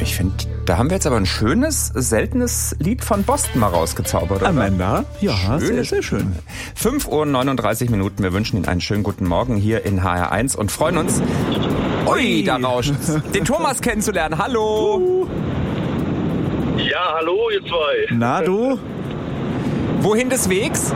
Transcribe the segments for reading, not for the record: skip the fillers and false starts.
Ich finde, da haben wir jetzt aber ein schönes, seltenes Lied von Boston mal rausgezaubert, oder? Amanda? Ja, schön. sehr, sehr schön. 5:39 Uhr. Wir wünschen Ihnen einen schönen guten Morgen hier in HR1 und freuen uns, da rauscht's, den Thomas kennenzulernen. Hallo! Ja, hallo, ihr zwei. Na, du? Wohin des Wegs?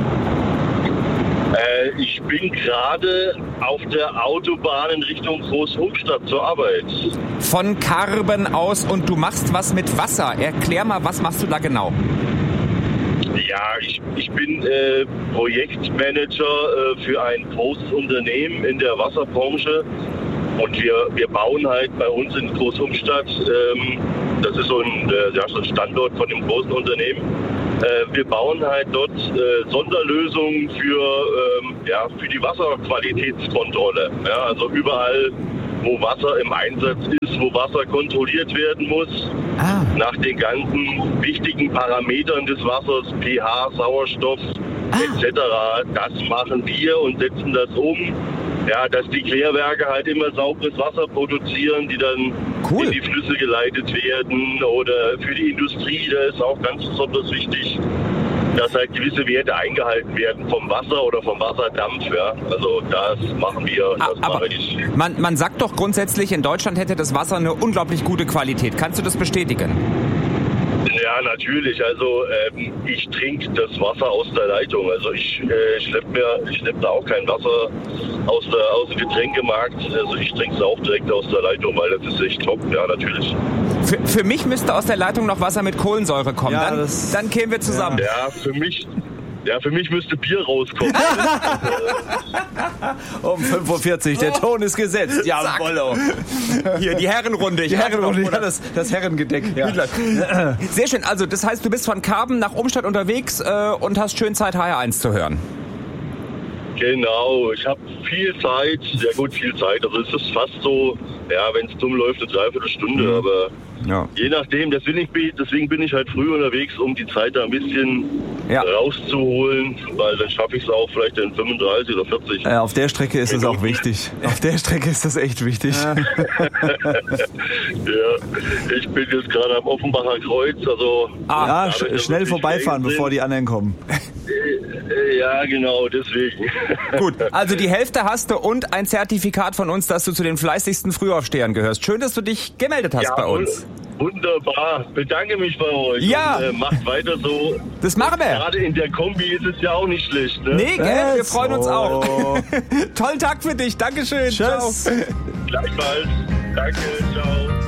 Ich bin gerade auf der Autobahn in Richtung Großumstadt zur Arbeit. Von Karben aus und du machst was mit Wasser. Erklär mal, was machst du da genau? Ja, ich bin Projektmanager für ein großes Unternehmen in der Wasserbranche. Und wir bauen halt bei uns in Großumstadt, das ist so ein Standort von dem großen Unternehmen. Wir bauen halt dort Sonderlösungen für die Wasserqualitätskontrolle. Ja, also überall, wo Wasser im Einsatz ist, wo Wasser kontrolliert werden muss, nach den ganzen wichtigen Parametern des Wassers, pH, Sauerstoff etc. Das machen wir und setzen das um. Ja, dass die Klärwerke halt immer sauberes Wasser produzieren, die dann in die Flüsse geleitet werden, oder für die Industrie, da ist auch ganz besonders wichtig, dass halt gewisse Werte eingehalten werden vom Wasser oder vom Wasserdampf. Ja. Also das machen wir. Das aber man sagt doch grundsätzlich, in Deutschland hätte das Wasser eine unglaublich gute Qualität. Kannst du das bestätigen? Ja, natürlich. Also ich trinke das Wasser aus der Leitung. Also ich schlepp da auch kein Wasser aus dem Getränkemarkt. Also ich trinke es auch direkt aus der Leitung, weil das ist echt top. Ja, natürlich. Für mich müsste aus der Leitung noch Wasser mit Kohlensäure kommen. Ja, dann kämen wir zusammen. Ja, für mich müsste Bier rauskommen. Um 5:40 Uhr, der Ton ist gesetzt. Ja, Bollo. Hier, die Herrenrunde. Das Herrengedeck. Ja. Sehr schön. Also, das heißt, du bist von Karben nach Umstadt unterwegs und hast schön Zeit, HR1 zu hören. Genau, ich habe viel Zeit. Ja gut, viel Zeit. Also es ist fast so, wenn es dumm läuft, eine Dreiviertelstunde. Aber je nachdem, deswegen bin ich halt früh unterwegs, um die Zeit da ein bisschen rauszuholen, weil dann schaffe ich es auch vielleicht in 35 oder 40. Auf der Strecke ist es auch wichtig. Auf der Strecke ist das echt wichtig. Ja, ich bin jetzt gerade am Offenbacher Kreuz. Also schnell vorbeifahren, bevor die anderen kommen. Ja, genau, deswegen. Gut, also die Hälfte hast du und ein Zertifikat von uns, dass du zu den fleißigsten Frühaufstehern gehörst. Schön, dass du dich gemeldet hast bei uns. Wunderbar, bedanke mich bei euch. Ja. Und, macht weiter so. Das machen wir. Gerade in der Kombi ist es ja auch nicht schlecht. Ne? Nee, gell? Wir freuen uns auch. Tollen Tag für dich, Dankeschön. Tschüss. Ciao. Gleichfalls. Danke, ciao.